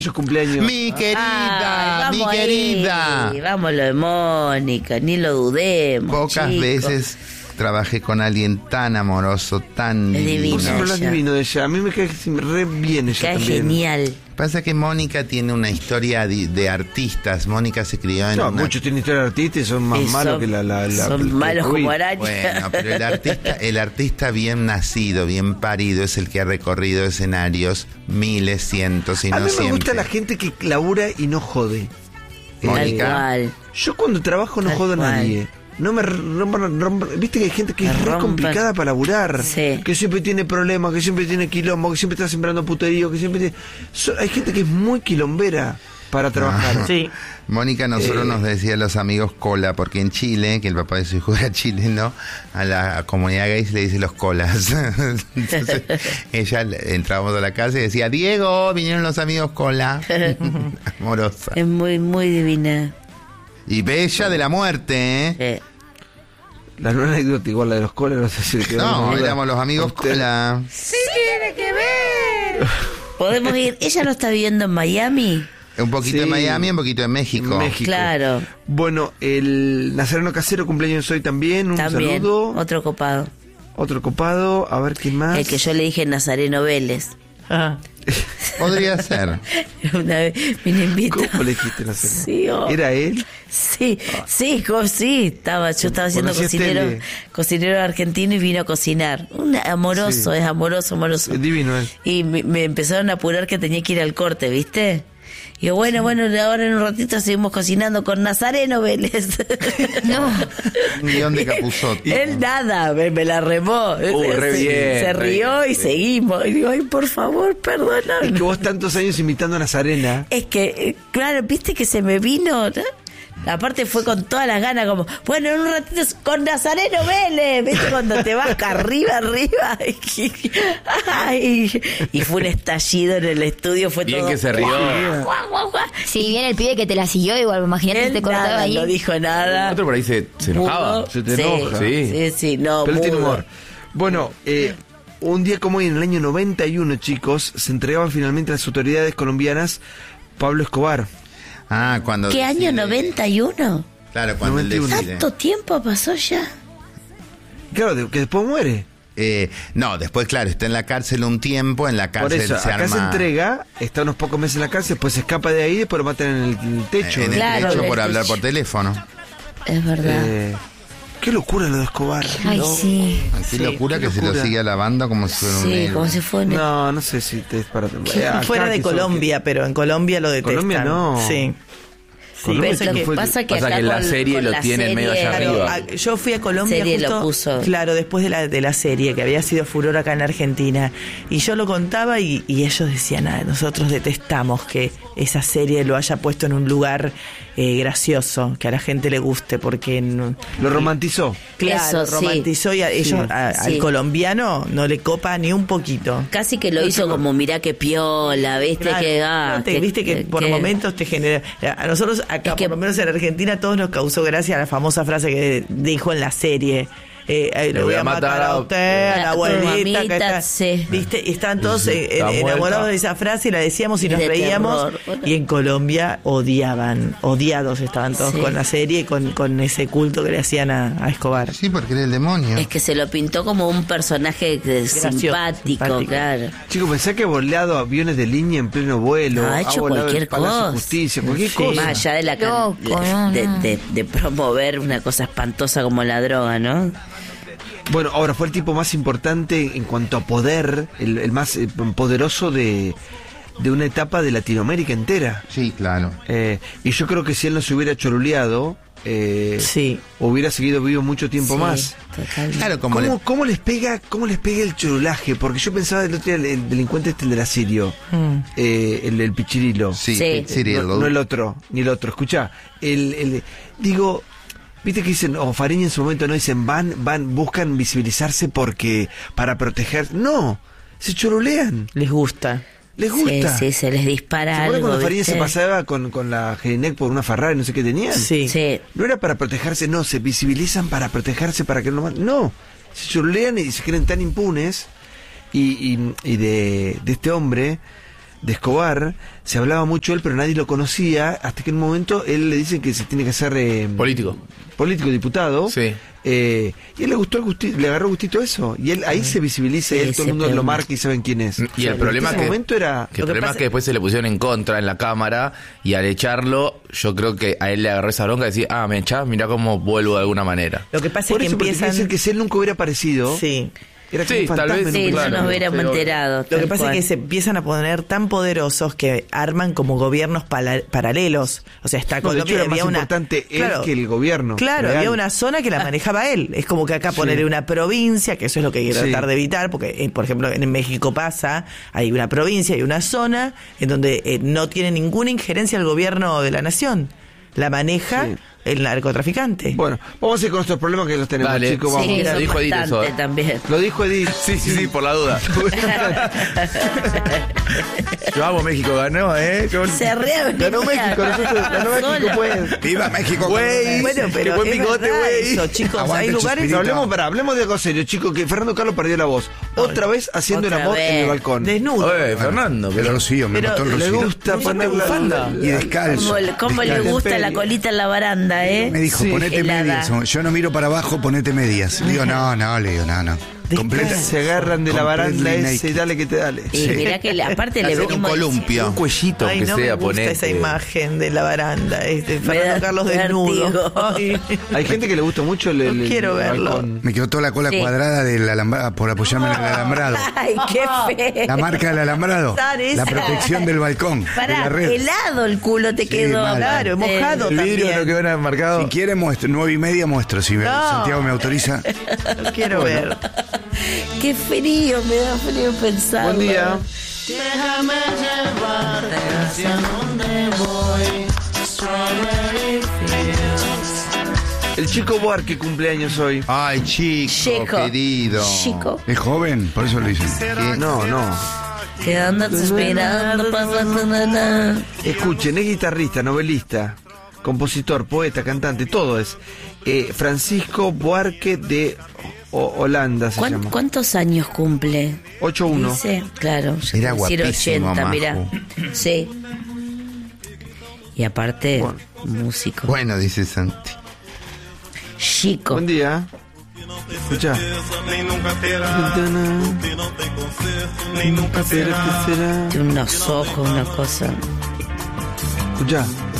cumpleaños. Mi querida, Ay, mi vamos querida. ahí, vamos lo de Mónica, ni lo dudemos. Pocas chicos. veces trabajé con alguien tan amoroso, tan Es divino. divina. Vos siempre hablas ella. divino de ella. A mí me cae re bien ella Cae también. genial. Pasa que Mónica tiene una historia de artistas. Mónica se crió en No, una... muchos tienen historia de artistas y son más Y malos son- que la son malos Uy. como araña. Bueno, pero el artista bien nacido, bien parido, es el que ha recorrido escenarios miles, cientos y A no mí me siempre. gusta la gente que labura y no jode. Mónica. Tal cual. Yo cuando trabajo no Tal jodo a cual. nadie. No me viste que hay gente que Me es re rompe. complicada para laburar, Sí. que siempre tiene problemas, que siempre tiene quilombo, que siempre está sembrando puterío, que siempre tiene... hay gente que es muy quilombera para trabajar. Sí. Mónica nosotros nos decía a los amigos cola, porque en Chile, que el papá de su hijo era chileno, a la comunidad gay se le dice los colas. Entonces ella entrábamos a la casa y decía, Diego, vinieron los amigos cola. Amorosa. Es muy, muy divina. Y bella de la muerte, ¿eh? La nueva anécdota igual la de los colas, no sé si le quedó No, muy éramos los amigos Usted- cola. Sí, tiene que ver. Podemos ir. Ella no está viviendo en Miami. Un poquito Sí. en Miami, un poquito en México. México. Claro. Bueno, el Nazareno Casero cumpleaños hoy también, un También. saludo. Otro copado. Otro copado, a ver quién más. El que yo le dije Nazareno Vélez. Ah. Podría ser. Una vez me invitó. ¿Cómo le dijiste Nazareno? Sí, ¿Era él? Sí, sí, sí, yo estaba siendo Conocías tele. cocinero argentino y vino a cocinar. Un amoroso, Sí. es amoroso. Es divino él. Y me empezaron a apurar que tenía que ir al corte, ¿viste? Y yo, bueno, ahora en un ratito seguimos cocinando con Nazareno Vélez. No. Un guión de Capusotto. Él nada, me la remó. re bien, Se re rió bien. y seguimos. Y digo, ay, por favor, perdóname. Es que vos tantos años imitando a Nazarena. Es que, claro, viste que se me vino, ¿no? Aparte fue con todas las ganas, como, bueno, en un ratito es con Nazareno Vélez, viste cuando te vas acá arriba, y fue un estallido en el estudio, fue Bien todo. que se rió. Guau, guau, guau. Si viene el pibe que te la siguió, igual, imagínate Él te cortaba nada, ahí. no dijo nada. Otro por ahí se enojaba. Mudo. Se te Sí, enoja. Sí, no, Pero él tiene mudo. humor. Bueno, un día como hoy, en el año 91, chicos, se entregaban finalmente a las autoridades colombianas Pablo Escobar. Ah, cuando... ¿Qué año? decide- ¿91? Claro, cuando él 91. decide. ¿Tanto tiempo pasó ya? Claro, que después muere. No, después, claro, está en la cárcel un tiempo, en la Por cárcel eso, se acá arma... se entrega, está unos pocos meses en la cárcel, después se escapa de ahí, después lo matan en el techo. en el Claro, techo en el por hablar techo. por teléfono. Es verdad. Qué locura lo de Escobar. Ay, ¿no? sí. Qué locura qué que se lo locura. sigue alabando como si fuera un Sí, héroe. como si fuera un... No, no sé si te es para... Acá Fuera de que son- Colombia, pero en Colombia lo detestan. Colombia no. Sí. Sí, Colombia pasa Lo sí que fue- pasa que Pasa acá que la con- serie con lo la tienen medio allá serie- arriba. Claro, yo fui a Colombia Serie lo justo, puso. claro, después de la serie, que había sido furor acá en Argentina. Y yo lo contaba y ellos decían, nosotros detestamos que esa serie lo haya puesto en un lugar gracioso, que a la gente le guste, porque... Lo romantizó. Claro, Eso, sí. romantizó y a ellos, al Sí. colombiano no le copa ni un poquito. Casi que lo hizo como, mirá qué piola, viste Claro, que... viste que por momentos te genera... A nosotros acá, Es que- por lo menos en Argentina, todos nos causó gracia la famosa frase que dijo en la serie. Le voy a matar a usted, a la a tu abuelita, que mamita, está, sí. ¿viste? Y estaban todos Está enamorados muerta. de esa frase y la decíamos y Es nos de reíamos. terror. Y en Colombia odiados estaban todos Sí. con la serie y con ese culto que le hacían a Escobar. Sí, porque era el demonio. Es que se lo pintó como un personaje simpático, claro. Chicos, pensá que ha volado aviones de línea en pleno vuelo. Ha hecho volado cualquier el Palacio de cosa. Justicia, cualquier Sí. cosa. Más allá de la Loco, de promover una cosa espantosa como la droga, ¿no? Bueno, ahora fue el tipo más importante en cuanto a poder, el más poderoso de una etapa de Latinoamérica entera. Sí, claro. Y yo creo que si él no se hubiera choruleado, Sí. hubiera seguido vivo mucho tiempo Sí, más. totalmente. Claro, como le- ¿Cómo les pega el chorulaje? Porque yo pensaba el otro día, el delincuente este, el de la Sirio, el Pichirilo. Sí, Sí. Cyril. No el otro, ni el otro. Escuchá, digo, viste que dicen, o Fariña en su momento no dicen, buscan visibilizarse porque, para proteger. No, se chorulean, Les gusta. les gusta. Sí, se les ¿Se dispara acuerdan algo, cuando Fariña ¿viste? se pasaba con la Genec por una Ferrari, no sé qué tenían? Sí. Sí. No era para protegerse, no, se visibilizan para protegerse, para que no... No, se chorulean y se creen tan impunes. Y de este hombre, de Escobar, se hablaba mucho de él, pero nadie lo conocía, hasta que en un momento él le dicen que se tiene que hacer Político, diputado. sí. Y él le gustó le agarró gustito eso. Y él ahí se visibiliza, y él, todo el mundo lo marca y saben quién es. Y el problema en ese que- momento era... Que el problema es que después se le pusieron en contra en la cámara y al echarlo, yo creo que a él le agarró esa bronca de decir, me echás, mirá cómo vuelvo de alguna manera. Lo que pasa Por es que eso, porque quiere empiezan... decir que si él nunca hubiera aparecido, Sí. era como Sí, un tal fantasma vez, en Sí, un no claro. nos hubiéramos Pero- enterado. Lo que tal pasa cual. es que se empiezan a poner tan poderosos que arman como gobiernos paralelos. O sea, está No, de hecho, Colombia, era más había una... importante él que el gobierno. Claro, real. había una zona que la manejaba él. Es como que acá ponerle una provincia, que eso es lo que hay que Sí. tratar de evitar, porque, por ejemplo, en México pasa, hay una provincia y una zona en donde no tiene ninguna injerencia el gobierno de la nación. La maneja Sí. el narcotraficante. Bueno, vamos a ir con nuestros problemas que los tenemos, Dale. chicos. Vamos. Sí, Lo son dijo Edith eso, bastante también. Lo dijo Edith. Sí, por la duda. Yo amo México, ganó, Se ríe. Ganó México, nosotros, ganó México, pues. ¡Viva México! Güey. Bueno, pero Qué buen es bigote, verdad güey. eso, chicos. Aguante, Hay lugares... Chespirito. Pero hablemos de algo serio, chicos, que Fernando Carlos perdió la voz. Otra vez haciendo Otra el amor en el vez. balcón. Desnudo. Fernando, El pero... rocío, me pero mató el Le rocío. gusta Ponme poner la bufanda. Y descalzo. ¿Cómo le descalzo. gusta la colita en la baranda, Me dijo, Sí. ponete Helada. medias. Yo no miro para abajo, ponete medias. Le digo, no, no. Completa. Se agarran de la baranda completely ese y naked. dale que te dale. Y mirá que aparte le Hacer un venimos... columpio. Un cuellito, Ay, aunque no sea, me gusta ponete. esa imagen de la baranda. Me Fernando da Carlos vértigo. desnudo. Ay. Hay gente que le gusta mucho el No quiero verlo. balcón. Me quedó toda la cola Sí. cuadrada del alambrado, por apoyarme en el alambrado. Ay, qué feo. La marca del alambrado. Sar, La esa. protección del balcón. De Pará, la red. helado el culo te Sí, quedó. mal. Claro, mojado El vidrio también. no quedó nada marcado. Si quiere muestro, 9:30 muestro, si Santiago me autoriza. No quiero ver. Qué frío, me da frío pensar. Buen día. Déjame llevarte hacia donde voy. Strawberry fields. El chico Buarque cumpleaños hoy. Ay, chico, Chico. querido. Chico. Es joven, por eso lo dicen. No. Que andas esperando pasando nada. Escuchen, es guitarrista, novelista, compositor, poeta, cantante, todo es. Francisco Buarque de Holanda se llama. ¿Cuántos años cumple? 8-1. Dice, claro. Era decir guapísimo, 80, mirá. Majo. Sí. Y aparte, Bueno. músico. Bueno, dice Santi. Chico. Buen día. Escucha. Tiene unos ojos, una cosa. Escucha.